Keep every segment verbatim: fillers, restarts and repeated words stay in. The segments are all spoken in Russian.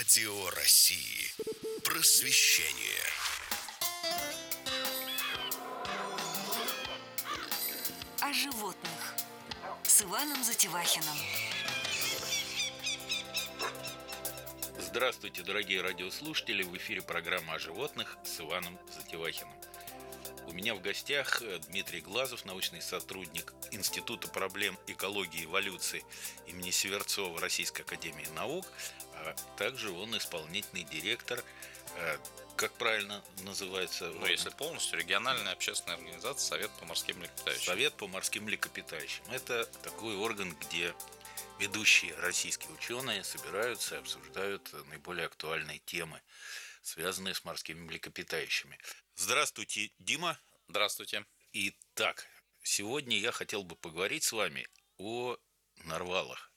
Радио России. Просвещение. О животных с Иваном Затевахиным. Здравствуйте, дорогие радиослушатели! В эфире программа о животных с Иваном Затевахиным. У меня в гостях Дмитрий Глазов, научный сотрудник Института проблем экологии и эволюции имени Северцова Российской академии наук, а также он исполнительный директор, как правильно называется? Ну, если полностью, региональная общественная организация «Совет по морским млекопитающим». Совет по морским млекопитающим. Это такой орган, где ведущие российские ученые собираются и обсуждают наиболее актуальные темы, связанные с морскими млекопитающими. Здравствуйте, Дима. Здравствуйте. Итак, сегодня я хотел бы поговорить с вами о нарвалах.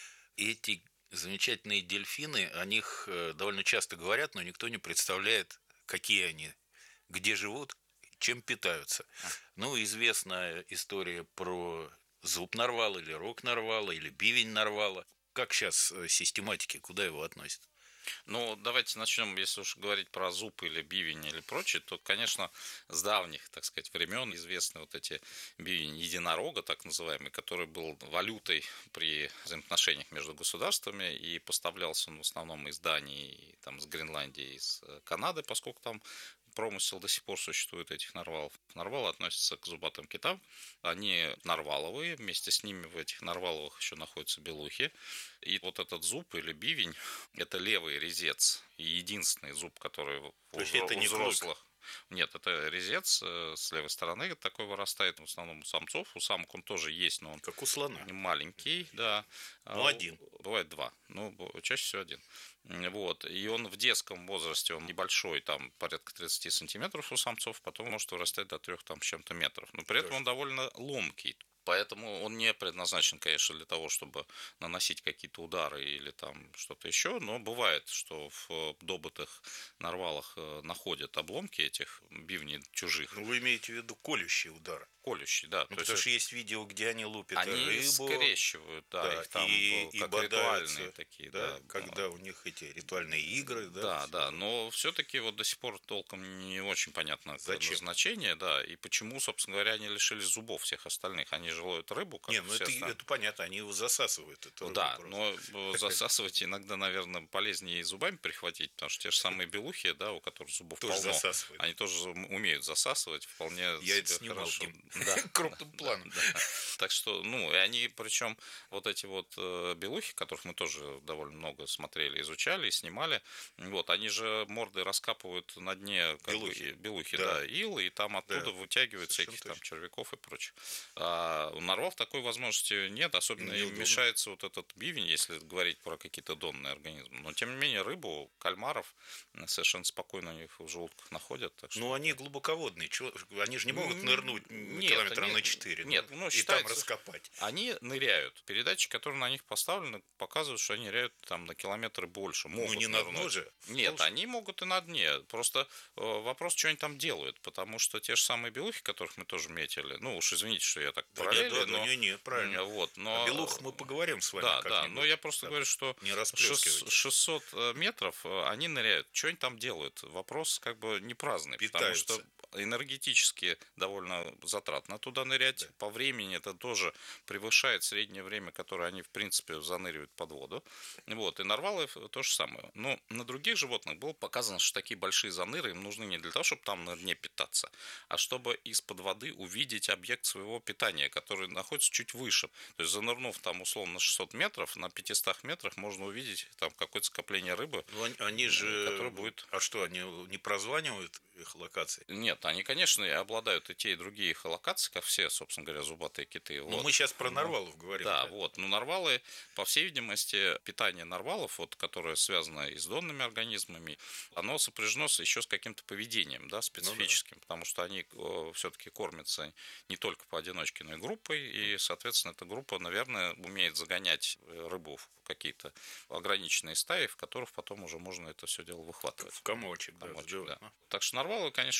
Эти замечательные дельфины, о них довольно часто говорят, но никто не представляет, какие они, где живут, чем питаются. Ну, известная история про зуб нарвала, или рог нарвала, или бивень нарвала. Как сейчас систематики, куда его относят? Ну, давайте начнем, если уж говорить про зуб или бивень или прочее, то, конечно, с давних, так сказать, времен известны вот эти бивень единорога, так называемый, который был валютой при взаимоотношениях между государствами, и поставлялся он в основном из Дании, там, из Гренландии, из Канады, поскольку там промысел до сих пор существует этих нарвалов. Нарвалы относятся к зубатым китам. Они нарваловые. Вместе с ними в этих нарваловых еще находятся белухи. И вот этот зуб или бивень – это левый резец. И единственный зуб, который у, это у не взрослых. Клык. Нет, это резец с левой стороны такой вырастает, в основном у самцов. У самок он тоже есть, но он как у слона. Маленький, да. Ну, один. Бывает два, но чаще всего один. Вот. И он в детском возрасте, он небольшой, там порядка тридцать сантиметров у самцов, потом может вырастать до трех там, с чем-то метров. Но при этом он довольно ломкий. Поэтому он не предназначен, конечно, для того, чтобы наносить какие-то удары или там что-то еще, но бывает, что в добытых нарвалах находят обломки этих бивней чужих. Ну, вы имеете в виду колющие удары? Колющие, да. Ну, То потому есть, что есть видео, где они лупят они рыбу. Они скрещивают, да, да, их там и, как и ритуальные такие. Да, да, когда да. у них эти ритуальные игры. Да, да, да, но все-таки вот до сих пор толком не очень понятно назначение, да, и почему, собственно говоря, они лишились зубов всех остальных. Они же ловят рыбу, как Не, ну это, это понятно, они его засасывают. Эту рыбу да, просто. но засасывать иногда, наверное, полезнее и зубами прихватить, потому что те же самые белухи, да, у которых зубов тоже полно, засасывают. Они тоже умеют засасывать вполне. Я это снимал хорошо. Да. крупным планом. Да, да. Так что, ну, и они, причем вот эти вот белухи, которых мы тоже довольно много смотрели, изучали и снимали, вот, они же морды раскапывают на дне белухи, бы, белухи да. да, ил, и там оттуда да. вытягивают Совершенно всяких точно. Там червяков и прочее. А у нарвалов такой возможности нет, особенно им мешается вот этот бивень, если говорить про какие-то донные организмы. Но, тем не менее, рыбу, кальмаров совершенно спокойно у них в желудках находят. Так что... Ну, они глубоководные, они же не могут нырнуть нет, километра они... на четыре. Нет, ну, и считается, там раскопать. Они ныряют. Передатчики, которые на них поставлены, показывают, что они ныряют там на километры больше. Могут ну, не нырнуть. на дно же. Нет, они могут и на дне. Просто э, вопрос, что они там делают. Потому что те же самые белухи, которых мы тоже метили, ну уж извините, что я так да, параллель, да, но... Не, не, правильно. Вот, но... О белухах мы поговорим с вами. Да, да, но я просто так, говорю, что шестьсот метров они ныряют. Что они там делают? Вопрос как бы не праздный. Питаются. Потому что энергетически довольно затратно туда нырять. Да. По времени это тоже превышает среднее время, которое они, в принципе, заныривают под воду. Вот. И нарвалы то же самое. Но на других животных было показано, что такие большие заныры им нужны не для того, чтобы там на дне питаться, а чтобы из-под воды увидеть объект своего питания, который находится чуть выше. То есть, занырнув там условно на шестьсот метров, на пятистах метрах можно увидеть там какое-то скопление рыбы. Ну, они, они же... Которое будет... А что, они не прозванивают их локации? Нет, они, конечно, обладают и те, и другие эхолокации, как все, собственно говоря, зубатые киты. Но вот. мы сейчас про нарвалов говорим. Да, да, вот. Но нарвалы, по всей видимости, питание нарвалов, вот, которое связано и с донными организмами, оно сопряжено еще с каким-то поведением, да, специфическим, ну, да. Потому что они все-таки кормятся не только поодиночке, но и группой, и, соответственно, эта группа, наверное, умеет загонять рыбу в какие-то ограниченные стаи, в которых потом уже можно это все дело выхватывать. В комочек, в комочек да. да. Так что нарвалы, конечно, очень интересно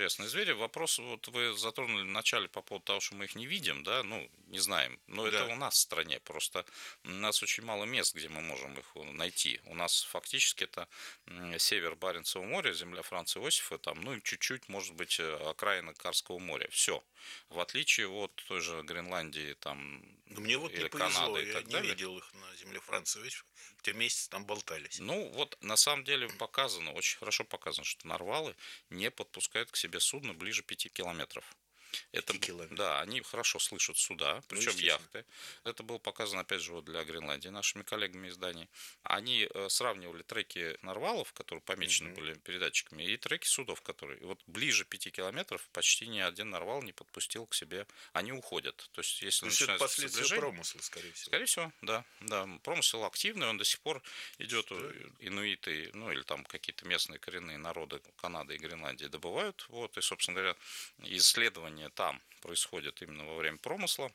интересные звери. Вопрос, вот вы затронули в начале по поводу того, что мы их не видим, да, ну, не знаем. Но да. Это у нас в стране. Просто у нас очень мало мест, где мы можем их найти. У нас фактически это север Баренцева моря, земля Франца Иосифа, там, ну, и чуть-чуть, может быть, окраина Карского моря. Все. В отличие от той же Гренландии, там, мне вот или не повезло, Канады и я так не далее. видел их на земле Франца Иосифа. Те месяцы там болтались. Ну, вот на самом деле показано, очень хорошо показано, что нарвалы не подпускают к себе судно ближе пяти километров. Это, да, они хорошо слышат суда, причем ну, яхты. Это было показано, опять же, вот для Гренландии нашими коллегами из Дании. Они э, сравнивали треки нарвалов, которые помечены mm-hmm. были передатчиками, и треки судов, которые... И вот ближе пяти километров почти ни один нарвал не подпустил к себе. Они уходят. То есть, если ну, это последствия промысла, скорее всего. Скорее всего, да. да. Промысел активный, он до сих пор идет. Что? Инуиты, ну, или там какие-то местные коренные народы Канады и Гренландии добывают. Вот, и, собственно говоря, исследования там происходит именно во время промысла.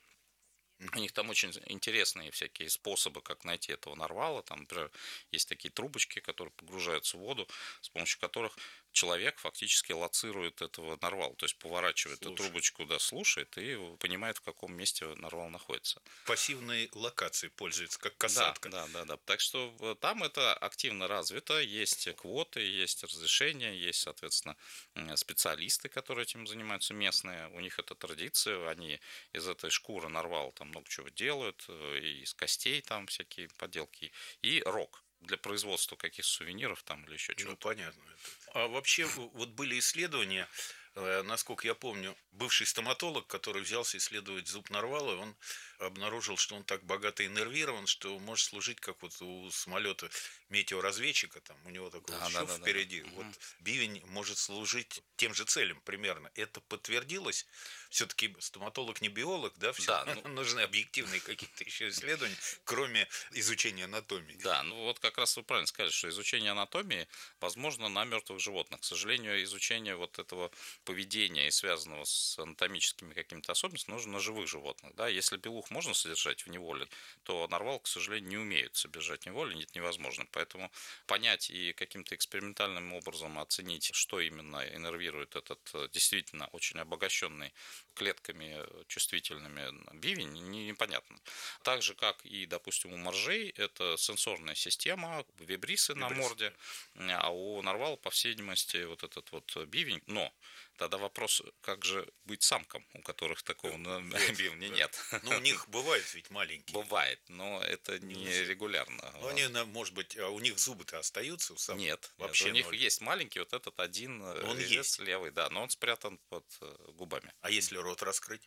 У них там очень интересные всякие способы, как найти этого нарвала. Там, например, есть такие трубочки, которые погружаются в воду, с помощью которых человек фактически лоцирует этого нарвала. То есть поворачивает Слушай. эту трубочку, да, слушает и понимает, в каком месте нарвал находится. Пассивной локацией пользуется, как касатка. Да, да, да, да. Так что там это активно развито. Есть квоты, есть разрешения, есть, соответственно, специалисты, которые этим занимаются, местные. У них это традиция. Они из этой шкуры нарвала там много чего делают. И из костей там всякие поделки. И рог для производства каких-то сувениров там или еще чего-то. Ну, понятно. А вообще, вот были исследования, насколько я помню, бывший стоматолог, который взялся исследовать зуб нарвала, он обнаружил, что он так богато иннервирован, что может служить, как вот у самолета метеоразведчика, там у него такой да, вот шов да, да, впереди. Да. Вот бивень может служить тем же целям примерно. Это подтвердилось? Все-таки стоматолог не биолог, да? Все да, ну... нужны объективные какие-то еще исследования, кроме изучения анатомии. Да, ну вот как раз вы правильно сказали, что изучение анатомии возможно на мертвых животных. К сожалению, изучение вот этого поведения и связанного с анатомическими какими-то особенностями нужно на живых животных. Да? Если белух можно содержать в неволе, то нарвал, к сожалению, не умеют содержать в неволе, это невозможно. Поэтому понять и каким-то экспериментальным образом оценить, что именно иннервирует этот действительно очень обогащенный клетками чувствительными бивень, непонятно. Так же, как и, допустим, у моржей, это сенсорная система, вибрисы, вибрисы на морде, а у нарвала, по всей видимости, вот этот вот бивень. Но тогда вопрос, как же быть самкам, у которых такого бивня нет. Ну, у них бывает ведь маленькие. Бывает, но это не регулярно. Ну, они, может быть, а у них зубы-то остаются у самок? Нет, вообще нет, у них ноль. Есть маленький, вот этот один он есть. левый, да, но он спрятан под губами. А если рот раскрыть?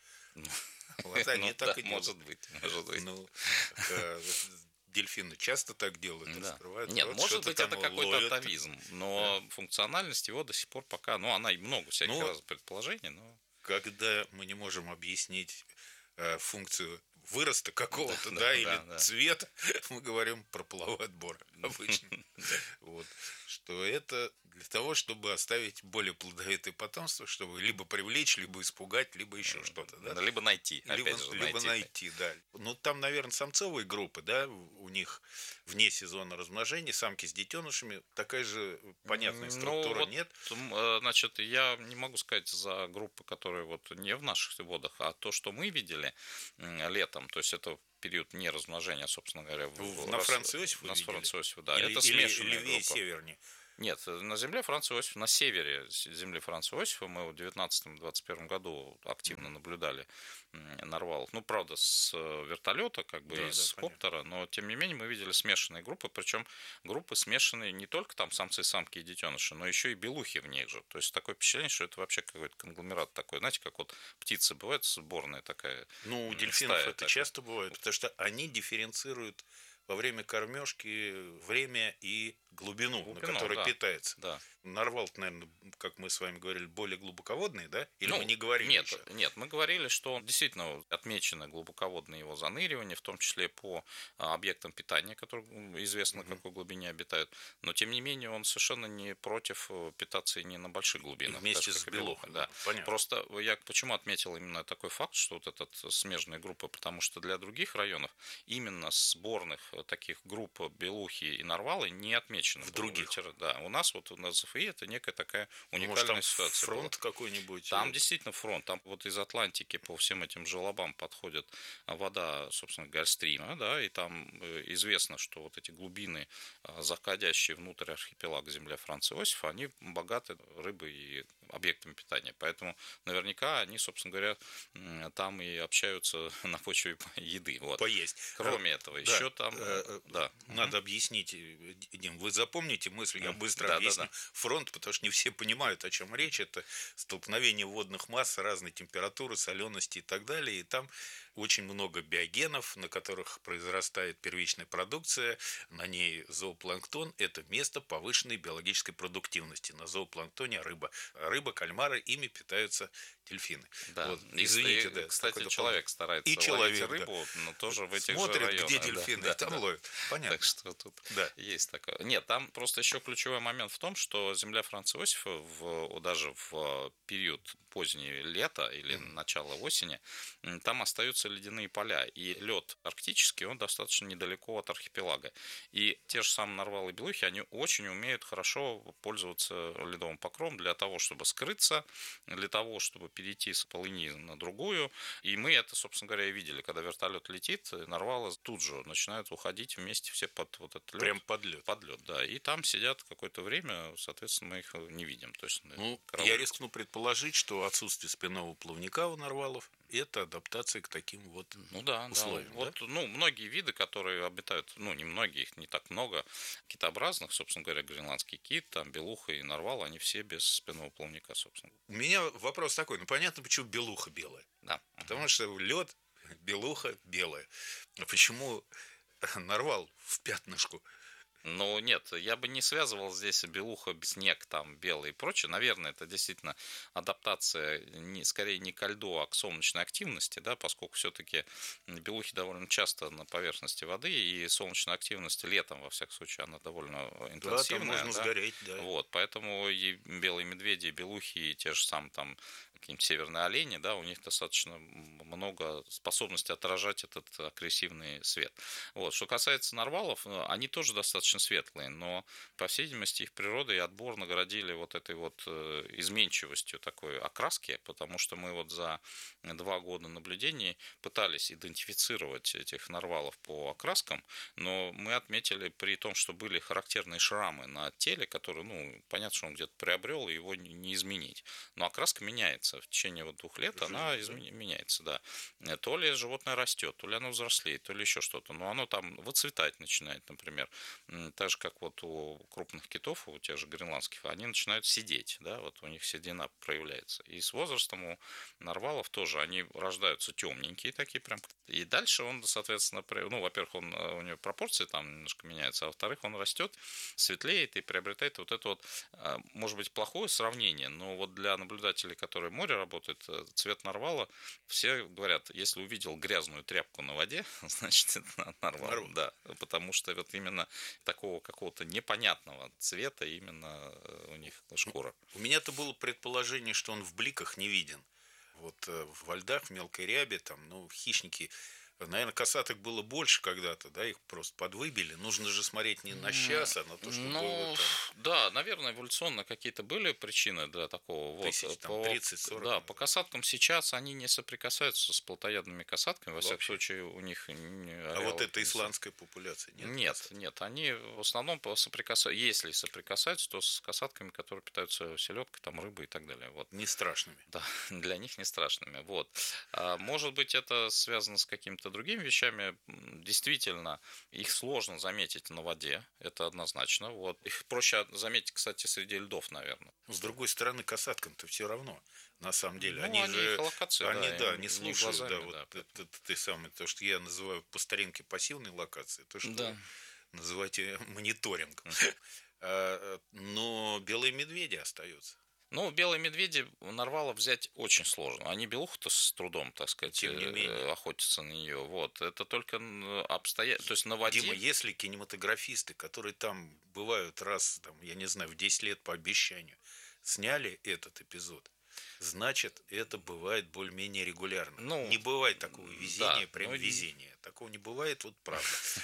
Вот они так и делают. Может быть, может быть. Дельфины часто так делают, да. раскрывают Нет, рот, может быть, это какой-то ловят. атовизм, но да. функциональность его до сих пор пока, ну, она и много всяких ну, разных предположений, но... Когда мы не можем объяснить э, функцию выроста какого-то, да, да, или да, да. цвета, мы говорим про половой отбор обычно. Вот. Что это для того, чтобы оставить более плодовитое потомство, чтобы либо привлечь, либо испугать, либо еще что-то. Да? Либо найти, либо, опять же, либо найти. найти, да. Ну, там, наверное, самцовые группы, да, у них вне сезона размножения, самки с детенышами, такая же понятная структура, ну, вот, нет? Значит, я не могу сказать за группы, которые вот не в наших водах, а то, что мы видели летом, то есть это период не размножения, собственно говоря. В, на раз, Франце Иосифа На видели? Франце Иосифа, да. Или, это смешанная или левее, группа. севернее? Нет, на земле Франца Иосифа, на севере земли Франца Иосифа мы в девятнадцатом-двадцать первом году активно наблюдали нарвалов. Ну, правда, с вертолета, как бы, да, из да, коптера, но, тем не менее, мы видели смешанные группы, причем группы смешанные не только там самцы, самки и детеныши, но еще и белухи в них же. То есть, такое впечатление, что это вообще какой-то конгломерат такой, знаете, как вот птицы бывают, сборная такая. Ну, у дельфинов это такая. Часто бывает, потому что они дифференцируют во время кормежки время и глубину, глубину на которой да, питается. Да. Нарвал, наверное, как мы с вами говорили, более глубоководный, да? Или ну, мы не говорили нет, еще? Нет, мы говорили, что действительно отмечено глубоководное его заныривание, в том числе по объектам питания, которые известно, угу. на какой глубине обитают. Но, тем не менее, он совершенно не против питаться и не на больших глубинах. Вместе с белухой, да. Понятно. Просто я почему отметил именно такой факт, что вот этот смежная группа, потому что для других районов именно сборных таких групп белухи и нарвалы не отмечено. В других? Да, у нас вот на ЗФИ это некая такая уникальная Может, там ситуация фронт была. какой-нибудь? Там действительно фронт, там вот из Атлантики по всем этим желобам подходит вода, собственно, Гольфстрима, да, и там известно, что вот эти глубины, заходящие внутрь архипелага земля Франца Иосифа, они богаты рыбой и объектами питания, поэтому наверняка они, собственно говоря, там и общаются на почве еды. Вот. Поесть. Кроме этого, да. еще там... Э, да. Надо угу. объяснить, Дим, вы запомните мысль, я быстро да, объясню. Да, да. Фронт, потому что не все понимают, о чем речь. Это столкновение водных масс разной температуры, солености и так далее. И там очень много биогенов, на которых произрастает первичная продукция, на ней зоопланктон. Это место повышенной биологической продуктивности. На зоопланктоне рыба. Рыба, кальмары, ими питаются дельфины. Да. Вот. Извините, и, да, кстати, человек старается и человек, ловить рыбу, да. но тоже в этих Смотрит, же районах. где дельфины, да, и там да, ловят. Понятно. Так что тут да. есть такое. Нет, там просто еще ключевой момент в том, что земля Франца Иосифа в, даже в период позднее лета или mm. начало осени, там остаются ледяные поля. И лед арктический, он достаточно недалеко от архипелага. И те же самые нарвалы и белухи, они очень умеют хорошо пользоваться ледовым покровом для того, чтобы скрыться, для того, чтобы перейти с полыни на другую. И мы это, собственно говоря, и видели. Когда вертолет летит, нарвалы тут же начинают уходить вместе все под вот этот лед. Прям под лед. Под лед, да. И там сидят какое-то время, соответственно, мы их не видим. То есть, ну, я рискну предположить, что отсутствие спинного плавника у нарвалов – это адаптация к таким вот ну, да, условиям. Да. Вот, да? ну, многие виды, которые обитают, ну, не многие, их не так много, китообразных, собственно говоря, гренландский кит, там, белуха и нарвал, они все без спинного плавника, собственно. У меня вопрос такой, ну, понятно, почему белуха белая. Да. Потому что лед, белуха белая. А почему нарвал в пятнышку? Ну, нет, я бы не связывал здесь белуха, снег, там, белый и прочее. Наверное, это действительно адаптация не, скорее не ко льду, а к солнечной активности, да, поскольку все-таки белухи довольно часто на поверхности воды, и солнечная активность летом, во всяком случае, она довольно интенсивная. Да, там можно да? сгореть, да. Вот, поэтому и белые медведи, и белухи, и те же самые там какие-нибудь северные олени, да, у них достаточно много способности отражать этот агрессивный свет. Вот. Что касается нарвалов, они тоже достаточно светлые, но, по всей видимости, их природа и отбор наградили вот этой вот изменчивостью такой окраски, потому что мы вот за два года наблюдений пытались идентифицировать этих нарвалов по окраскам, но мы отметили при том, что были характерные шрамы на теле, которые, ну, понятно, что он где-то приобрел, и его не изменить. Но окраска меняется. В течение вот двух лет Жизнь, она изме- меняется, да. То ли животное растет, то ли оно взрослеет, то ли еще что-то. Но оно там выцветать начинает, например. Так же, как вот у крупных китов, у тех же гренландских, они начинают сидеть, да, вот у них седина проявляется. И с возрастом у нарвалов тоже они рождаются темненькие такие прям. И дальше он, соответственно, ну, во-первых, он, у него пропорции там немножко меняются, а во-вторых, он растет, светлеет и приобретает вот это вот, может быть, плохое сравнение, но вот для наблюдателей, которые в море работают, цвет нарвала, все говорят, если увидел грязную тряпку на воде, значит, это нарвал. нарвал. Да, потому что вот именно такого какого-то непонятного цвета именно у них шкура. У меня-то было предположение, что он в бликах не виден. Вот во льдах, в мелкой рябе, там, ну, хищники, наверное, косаток было больше когда-то, да, их просто подвыбили. Нужно же смотреть не на сейчас, а на то, что ну, было там. Да, наверное, эволюционно какие-то были причины для такого. Тысяч, вот, там, по, тридцать-сорок. Да, по косаткам сейчас они не соприкасаются с плотоядными косатками, во всяком Вообще. случае у них... А вот эта исландская популяция, нет? Нет, косаток? Нет, они в основном соприкасаются, если соприкасаются, то с косатками, которые питаются селедкой, там, рыбой и так далее. Вот. Не страшными. Да, для них не страшными. Вот. А, может быть, это связано с какими-то другими вещами. Действительно, их сложно заметить на воде, это однозначно. Вот. Их проще заметить, кстати, среди льдов, наверное. С другой стороны, косаткам-то все равно. На самом деле, ну, они, они же, локации, они, да, да, им, не слушают, глазами, да, вот да. это, это, ты самый, то, что я называю по старинке пассивной локацией, то, что да. называете мониторингом. Но белые медведи остаются. Ну, белые медведи нарвала взять очень сложно. Они белуху-то с трудом, так сказать, Тем не менее. охотятся на нее. Вот. Это только обстоятельства. То есть на воде... Дима, если кинематографисты, которые там бывают раз, там, я не знаю, в десять лет по обещанию, сняли этот эпизод, значит, это бывает более-менее регулярно. Ну, не бывает такого везения, да, прям ну, везения. Такого не бывает, вот правда.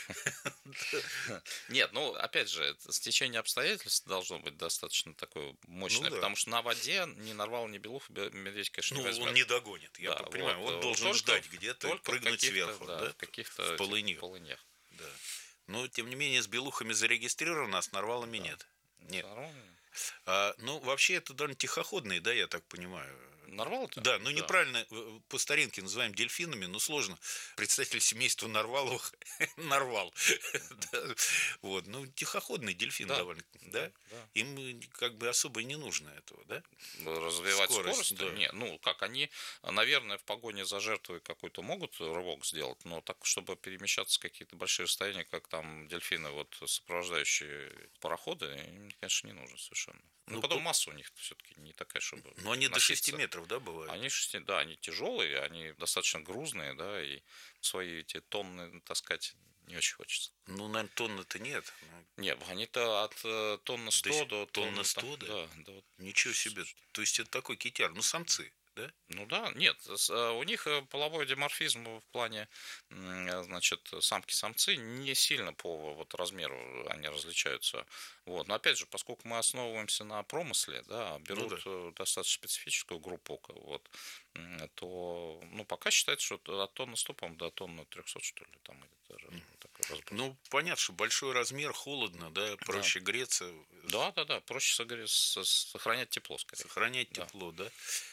Нет, ну, опять же, это стечение обстоятельств должно быть достаточно такое мощное, Ну да. потому что на воде ни нарвал, ни белух медведь, конечно, не Ну, возьмет. он не догонит, я Да, понимаю. вот, Он э, должен только- ждать где-то, только в прыгнуть каких-то, сверху, да, да? в каких-то В этих полынью. полынях. Да. Но, тем не менее, с белухами зарегистрировано, а с нарвалами нет. Нет. Нормально. А, ну, вообще, это довольно тихоходные, да, я так понимаю. Нарвал-то? Да, ну Да. неправильно э, по старинке называем дельфинами, но сложно. Представитель семейства нарваловых нарвал. Да. Вот, ну тихоходный дельфин Да. довольно, да? Да. Им э, как бы особо и не нужно этого, да? Развивать Скорость, скорость? да. Нет, ну как, они, наверное, в погоне за жертвой какой-то могут рывок сделать, но так, чтобы перемещаться какие-то большие расстояния, как там дельфины, вот сопровождающие пароходы, им, конечно, не нужно совершенно. Ну, Ну, потом по- масса у них все-таки не такая, чтобы Но они до носиться. шести метров, да, бывают? Они шести, да, они тяжелые, они достаточно грузные, да, и свои эти тонны таскать не очень хочется. Ну, наверное, тонны-то нет. Ну, Нет, они-то от э, тонны сто До до, с- тонны тонны сто, там, да? да, да, вот. Ничего себе. То есть это такой китяр. Ну, самцы, да? Ну да, нет, с- э, у них э, половой диморфизм в плане, м, э, значит, самки-самцы не сильно по вот размеру они различаются. Вот. Но опять же, поскольку мы основываемся на промысле, да, берут да. э, достаточно специфическую группу, к- вот, м, то, ну, пока считается, что от тонны сто, по-моему, до тонны трехсот, что ли, там идет даже такой разброс. Ну, понятно, что большой размер, холодно, да, проще греться, Да, да, да, проще согре- с- с- сохранять тепло, скорее. сохранять Да. тепло, да.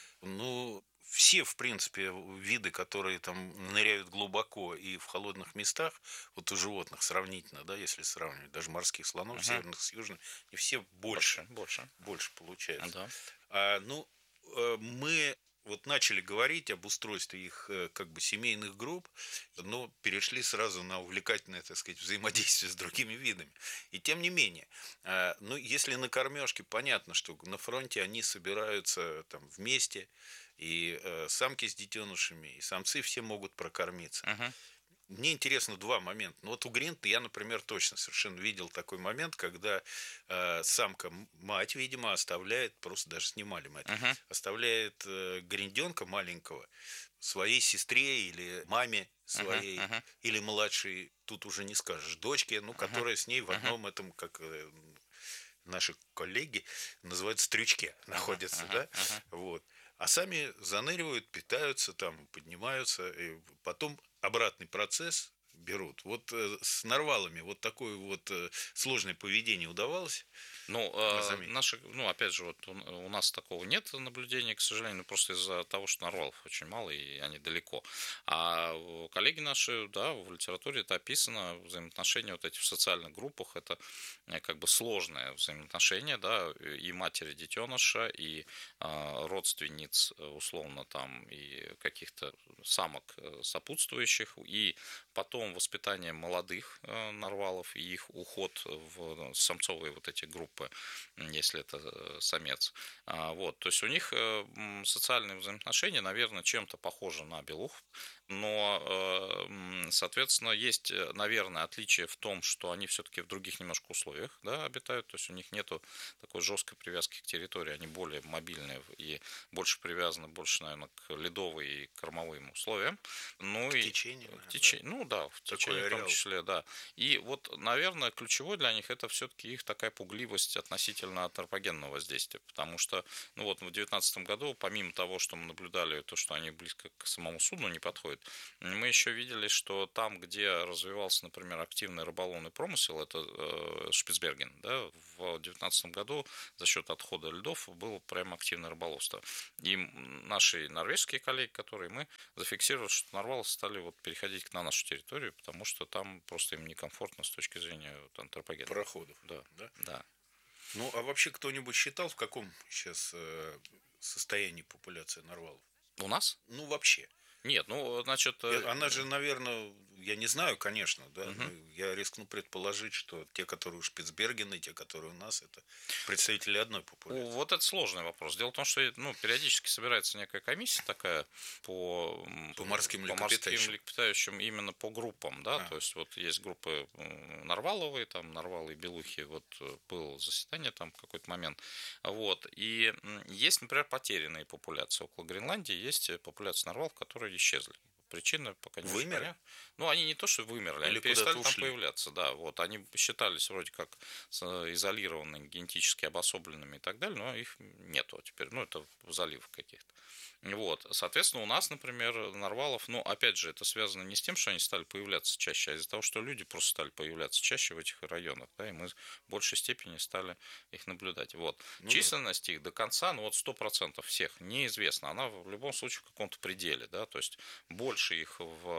Ну, все, в принципе, виды, которые там ныряют глубоко и в холодных местах, вот у животных сравнительно, да, если сравнивать, даже морских слонов, Ага. северных с южных, и все больше, Больше, больше. больше получается. Да. А, ну, э, мы вот начали говорить об устройстве их э, как бы семейных групп, но перешли сразу на увлекательное, так сказать, взаимодействие с другими видами. И тем не менее, э, ну, если на кормежке, понятно, что на фронте они собираются там вместе, и э, самки с детенышами, и самцы все могут прокормиться. Ага. Мне интересно два момента. Ну, вот у Гринта я, например, точно совершенно видел такой момент, когда э, самка, м- мать, видимо, оставляет, просто даже снимали мать, Ага. оставляет э, гринденка маленького своей сестре или маме своей, Ага, ага. или младшей, тут уже не скажешь, дочке, ну, которая с ней в одном этом, как э, наши коллеги называют, стрючке находятся, ага, да, ага. вот. А сами заныривают, питаются, там, поднимаются, и потом обратный процесс берут. Вот э, с нарвалами вот такое вот э, сложное поведение удавалось? Ну, э, Заметь. наши, ну, опять же, вот у, у нас такого нет наблюдения, к сожалению, ну, просто из-за того, что нарвалов очень мало, и они далеко. А у коллеги наши, да, в литературе это описано, взаимоотношения вот эти в социальных группах, это э, как бы сложное взаимоотношение, да, и матери детеныша, и э, родственниц, э, условно, там, и каких-то самок э, сопутствующих, и потом воспитание молодых э, нарвалов и их уход в самцовые вот эти группы, если это э, самец. А, вот, то есть у них э, м, социальные взаимоотношения, наверное, чем-то похожи на белух, но, э, м, соответственно, есть, э, наверное, отличие в том, что они все-таки в других немножко условиях, да, обитают, то есть у них нету такой жесткой привязки к территории, они более мобильные и больше привязаны, больше, наверное, к ледовым и кормовым условиям. Ну, К и течению, к наверное, течению, ну да, в Такой течение в том ареал. числе, да. И вот, наверное, ключевой для них это все-таки их такая пугливость относительно антропогенного воздействия, потому что, ну вот в девятнадцатом году, помимо того, что мы наблюдали, то, что они близко к самому судну не подходят, мы еще видели, что там, где развивался, например, активный рыболовный промысел, это э, Шпицберген, да, в девятнадцатом году за счет отхода льдов было прям активное рыболовство. И наши норвежские коллеги, которые мы зафиксировали, что нарвалы стали вот переходить на нашу территорию, потому что там просто им некомфортно с точки зрения вот, антропогена. Пароходов. Да, Да? да. Ну, а вообще кто-нибудь считал, в каком сейчас э, состоянии популяция нарвалов? У нас? Ну, вообще. Нет, ну, значит... Она же, наверное, я не знаю, конечно, да, Угу. но я рискну предположить, что те, которые у Шпицбергена, и те, которые у нас, это представители одной популяции. Вот это сложный вопрос. Дело в том, что ну, периодически собирается некая комиссия такая по, по морским по морским млекопитающим. млекопитающим именно по группам, да, А. то есть вот есть группы нарваловые, там нарвалы и белухи, вот было заседание там в какой-то момент, вот, и есть, например, потерянные популяции. Около Гренландии есть популяция нарвалов, которые исчезли. Причина пока не очень Вымерли? понятна. Ну, они не то, что вымерли, Или они перестали куда-то там ушли? появляться. Да, вот, они считались вроде как изолированными, генетически обособленными и так далее, но их нету теперь. Ну, это в заливах каких-то. Вот, соответственно, у нас, например, нарвалов, ну, опять же, это связано не с тем, что они стали появляться чаще, а из-за того, что люди просто стали появляться чаще в этих районах, да, и мы в большей степени стали их наблюдать. Вот. Ну, Численность да. их до конца, ну, вот сто процентов всех неизвестна, она в любом случае в каком-то пределе, да, то есть больше их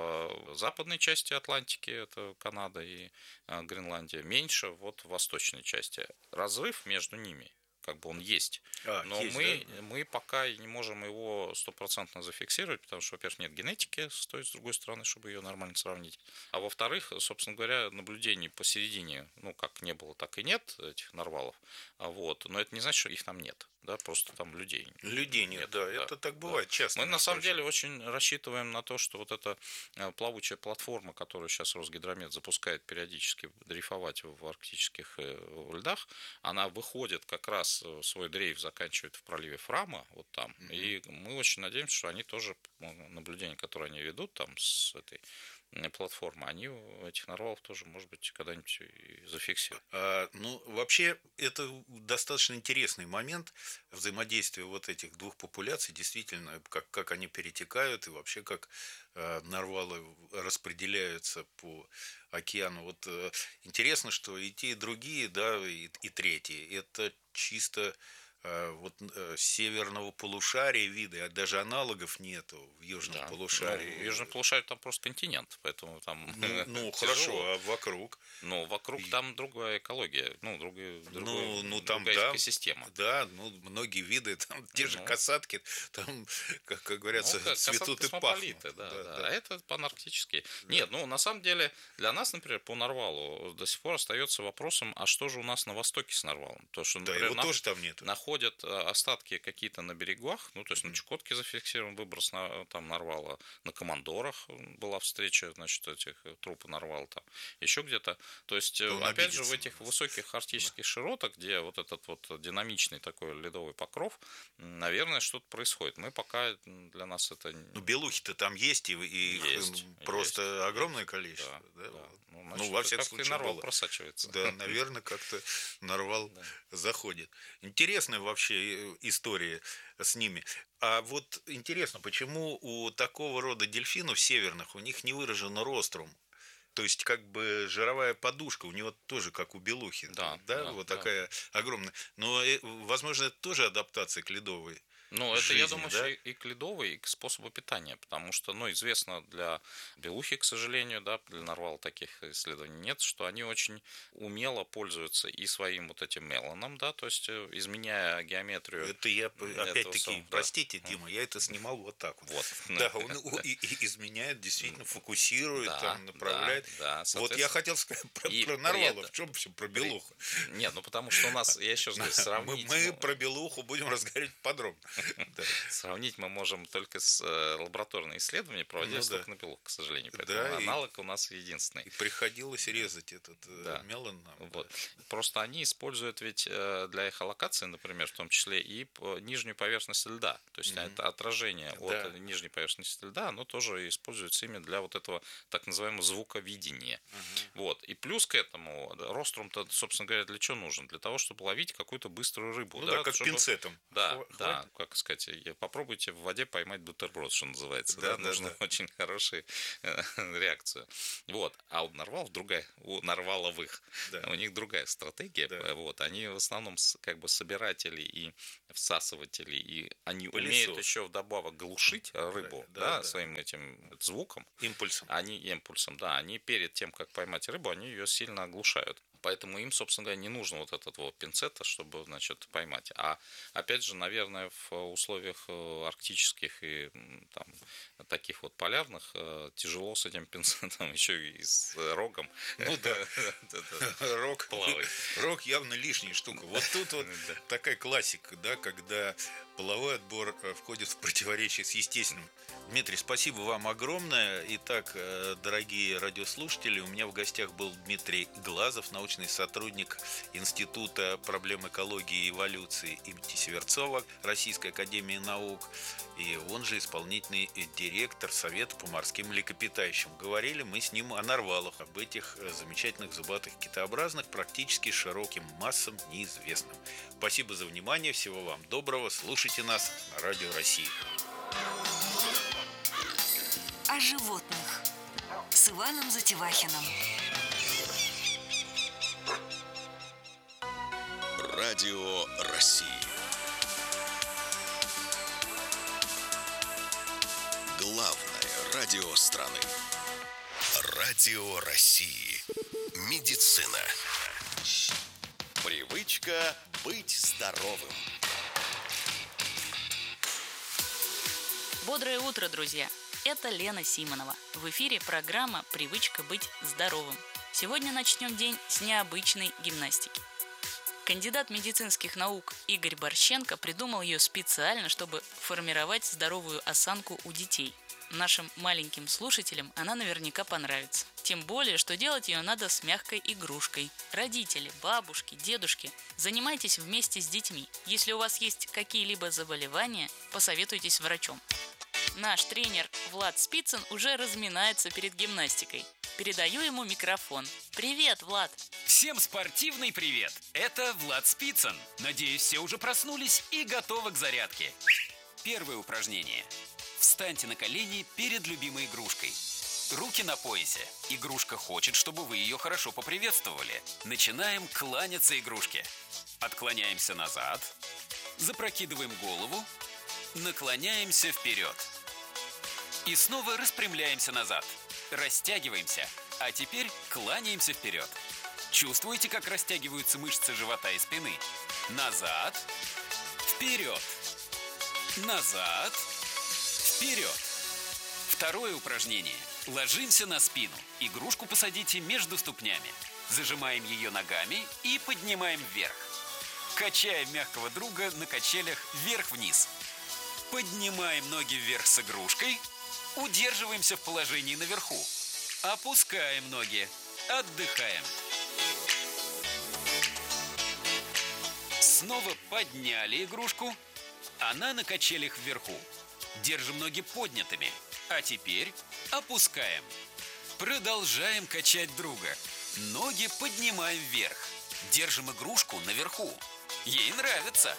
в западной части Атлантики, это Канада и Гренландия, меньше вот в восточной части. Разрыв между ними, как бы он есть, а, но есть, мы, да? мы пока не можем его стопроцентно зафиксировать, потому что, во-первых, нет генетики с той, с другой стороны, чтобы ее нормально сравнить, а во-вторых, собственно говоря, наблюдений посередине, ну, как не было, так и нет этих нарвалов, вот, но это не значит, что их там нет. Да, просто там людей. Людей нет, нет да, да, это так бывает да. часто. Мы на самом деле очень рассчитываем на то, что вот эта плавучая платформа, которую сейчас Росгидромет запускает периодически дрейфовать в арктических льдах, она выходит как раз, свой дрейф заканчивает в проливе Фрама, вот там, mm-hmm. и мы очень надеемся, что они тоже, наблюдения, которые они ведут там с этой платформы, они этих нарвалов тоже, может быть, когда-нибудь и зафиксируют. А, ну, вообще, это достаточно интересный момент взаимодействия вот этих двух популяций, действительно, как, как они перетекают и вообще как э, нарвалы распределяются по океану. Вот э, интересно, что и те, и другие, да, и, и третьи, это чисто вот северного полушария виды, а даже аналогов нету в южном да. полушарии. Ну, в южном полушарии там просто континент, поэтому там ну, ну хорошо, а вокруг? Ну, вокруг и... там другая экология, ну, другая, другая, ну, ну, там, другая да, экосистема. Да, ну, многие виды, там те же ну, касатки, там, как, как говорится, ну, как, цветут и пахнут. Да, да, да. Да. А это панарктические. Да. Нет, ну, на самом деле, для нас, например, по нарвалу до сих пор остается вопросом, а что же у нас на востоке с нарвалом? То, что, например, да, его на... тоже там нет. Находят остатки какие-то на берегах, ну, то есть mm-hmm. на Чукотке зафиксирован выброс на, там нарвала, на Командорах была встреча, значит, этих трупы нарвал там, еще где-то. То есть, Он опять обидится. же, в этих высоких арктических да. широтах, где вот этот вот динамичный такой ледовый покров, наверное, что-то происходит. Мы пока, для нас это... Ну, белухи-то там есть, и, и есть, их просто есть, огромное есть. количество. Да, да? да. Ну, значит, ну, во всяком случае, нарвал было. просачивается. Да, наверное, как-то нарвал да. заходит. Интересная вообще история с ними. А вот интересно, почему у такого рода дельфинов северных у них не выражен рострум? То есть, как бы жировая подушка у него тоже, как у белухи. Да, да, да вот да. такая огромная. Но, возможно, это тоже адаптация к ледовой. Ну, это, жизни, я думаю, да? и, и к ледовой, и к способу питания, потому что, ну, известно для белухи, к сожалению, да, для нарвала таких исследований нет, что они очень умело пользуются и своим вот этим меланом, да, то есть изменяя геометрию. Это я, опять-таки, самого, простите, да. Дима, я это снимал вот так вот. Вот. Да, он и, и изменяет, действительно, фокусирует, да, там, направляет. Да, да, вот я хотел сказать про, про нарвала, в чем все про белуху? Нет, ну, потому что у нас, я еще раз говорю, сравнить... Мы, мы про белуху будем разговаривать подробно. Сравнить мы можем только с э, лабораторными исследованиями, проводились ну, да. только на белух, к сожалению. Поэтому да, аналог и, у нас единственный. И приходилось резать этот да. мелан. Нам, вот. да. Просто они используют ведь э, для эхолокации, например, в том числе и нижнюю поверхность льда. То есть mm-hmm. это отражение да. от нижней поверхности льда, оно тоже используется именно для вот этого так называемого звуковидения. Mm-hmm. Вот. И плюс к этому рострум-то, собственно говоря, для чего нужен? Для того, чтобы ловить какую-то быструю рыбу. Ну да, да, как чтобы... пинцетом. Да, Хватит. да, как сказать, попробуйте в воде поймать бутерброд, что называется. Да, да, да, нужно да. очень хорошую э, реакцию. Вот. А у нарвалов другая, у нарваловых, да. у них другая стратегия. Да. Вот. Они в основном как бы собиратели и всасыватели, и они Пылесос. умеют еще вдобавок глушить рыбу да, да, да, да. своим этим звуком. Импульсом. Они импульсом, да. Они перед тем, как поймать рыбу, они ее сильно оглушают. Поэтому им, собственно говоря, не нужно вот этот вот пинцета, чтобы, значит, поймать. А опять же, наверное, в условиях арктических и там, таких вот полярных тяжело с этим пинцетом, еще и с рогом. Ну да, рог плавает. Рог явно лишняя штука. Вот тут вот такая классика, да, когда половой отбор входит в противоречие с естественным. Дмитрий, спасибо вам огромное. Итак, дорогие радиослушатели, у меня в гостях был Дмитрий Глазов, научный сотрудник Института проблем экологии и эволюции имени Северцова Российской академии наук, и он же исполнительный директор Совета по морским млекопитающим. Говорили мы с ним о нарвалах, об этих замечательных зубатых китообразных, практически широким массам неизвестным. Спасибо за внимание, всего вам доброго, слушайте нас на Радио России. О животных с Иваном Затевахиным. Радио России. Главное радио страны. Радио России. Медицина. Привычка быть здоровым. Бодрое утро, друзья! Это Лена Симонова. В эфире программа «Привычка быть здоровым». Сегодня начнем день с необычной гимнастики. Кандидат медицинских наук Игорь Борщенко придумал ее специально, чтобы формировать здоровую осанку у детей. Нашим маленьким слушателям она наверняка понравится. Тем более, что делать ее надо с мягкой игрушкой. Родители, бабушки, дедушки, занимайтесь вместе с детьми. Если у вас есть какие-либо заболевания, посоветуйтесь с врачом. Наш тренер Влад Спицын уже разминается перед гимнастикой. Передаю ему микрофон. Привет, Влад! Всем спортивный привет! Это Влад Спицын. Надеюсь, все уже проснулись и готовы к зарядке. Первое упражнение. Встаньте на колени перед любимой игрушкой. Руки на поясе. Игрушка хочет, чтобы вы ее хорошо поприветствовали. Начинаем кланяться игрушке. Отклоняемся назад. Запрокидываем голову. Наклоняемся вперед. И снова распрямляемся назад. Растягиваемся. А теперь кланяемся вперед. Чувствуете, как растягиваются мышцы живота и спины? Назад. Вперед. Назад. Вперед. Второе упражнение. Ложимся на спину. Игрушку посадите между ступнями. Зажимаем ее ногами и поднимаем вверх. Качаем мягкого друга на качелях вверх-вниз. Поднимаем ноги вверх с игрушкой. Удерживаемся в положении наверху. Опускаем ноги. Отдыхаем. Снова подняли игрушку. Она на качелях вверху. Держим ноги поднятыми. А теперь опускаем. Продолжаем качать друга. Ноги поднимаем вверх. Держим игрушку наверху. Ей нравится.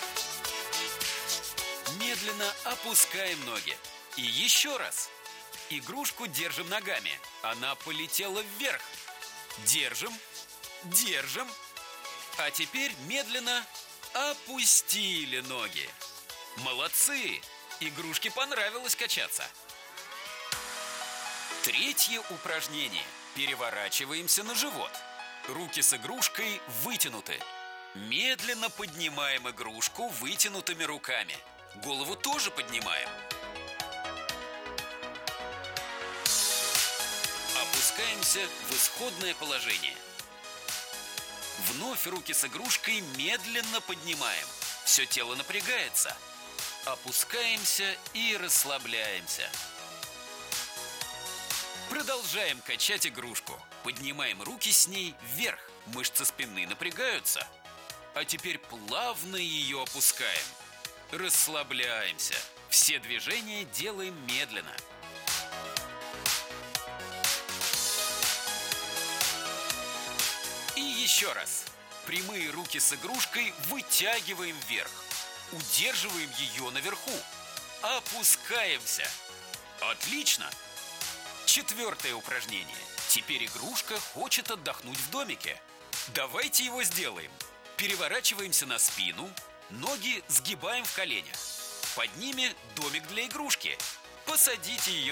Медленно опускаем ноги. И еще раз. Игрушку держим ногами. Она полетела вверх. Держим. Держим. А теперь медленно опустили ноги. Молодцы! Игрушке понравилось качаться. Третье упражнение. Переворачиваемся на живот. Руки с игрушкой вытянуты. Медленно поднимаем игрушку вытянутыми руками. Голову тоже поднимаем. Опускаемся в исходное положение. Вновь руки с игрушкой медленно поднимаем. Все тело напрягается. Опускаемся и расслабляемся. Продолжаем качать игрушку. Поднимаем руки с ней вверх. Мышцы спины напрягаются. А теперь плавно ее опускаем. Расслабляемся. Все движения делаем медленно. И еще раз. Прямые руки с игрушкой вытягиваем вверх. Удерживаем ее наверху. Опускаемся. Отлично! Четвертое упражнение. Теперь игрушка хочет отдохнуть в домике. Давайте его сделаем. Переворачиваемся на спину. Ноги сгибаем в коленях. Под ними домик для игрушки. Посадите ее